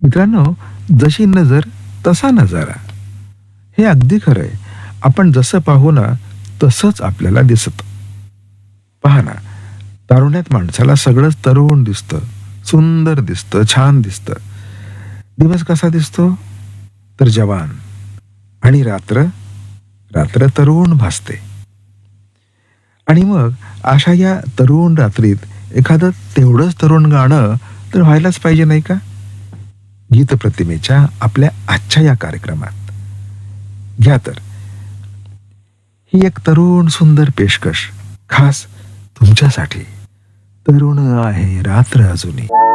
मित्रांनो, जशी नजर तसा नजारा, हे अगदी खरं आहे. आपण जसं पाहू ना तसंच आपल्याला दिसत. पहा ना, तारुण्यात माणसाला सगळंच तरुण दिसतं, सुंदर दिसतं, छान दिसतं. दिवस कसा दिसतो तर जवान, आणि रात्र रात्र तरुण भासते. आणि मग अशा या तरुण रात्रीत एखादं तेवढंच तरुण गाणं तर व्हायलाच पाहिजे, नाही का? गीत प्रतिमेच्या आपल्या आजच्या या कार्यक्रमात घ्या तर ही एक तरुण सुंदर पेशकश खास तुमच्यासाठी. तरुण आहे रात्र अजूनही.